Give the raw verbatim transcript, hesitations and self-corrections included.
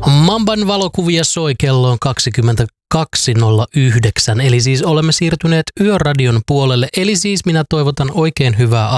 Mamban valokuvia soi, kello on kaksikymmentäkaksi nolla yhdeksän, eli siis olemme siirtyneet Yöradion puolelle, eli siis minä toivotan oikein hyvää